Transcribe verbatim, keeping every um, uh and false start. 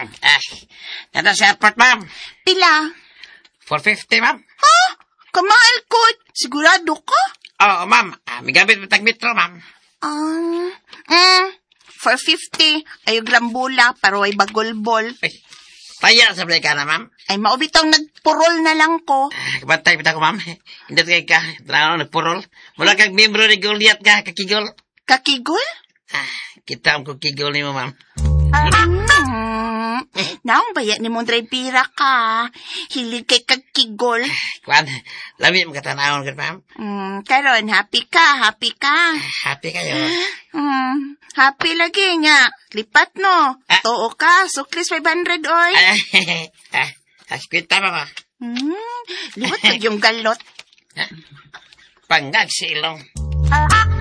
ma'am. Ah, nata sa airport, ma'am. Pila? four fifty, ma'am. Ha? Kamahal ko. Sigurado ka? Oo, ma'am. Ah, may gamit mo tag-metro, ma'am. Um, mm, four fifty. Ayog rambula, pero ay bagolbol. Ay, taya sa balay ka na, ma'am. Ay, maubitong nagpurol na lang ko. Ah, kabantay pita ko, ma'am. Hindi kay ka. Tanaw, nagpurol. Mula kag membro ni Goliath ka, kakigol. Kakigol? Ah, kita ang kukigol ni mo, ma'am. Hmm. Naong baya ni mong pira ka. Hilig kay kakigol. Kwan, lami mo katanawon ka, ma'am. Hmm, karon happy ka, happy ka. Happy kayo. Hmm, happy lagi nga. Lipat no. Ah. Too ka, suklis five hundred oy. Ay, ah, askwita pa ba? Hmm, liwat pag yung galot. Pangag si ilong.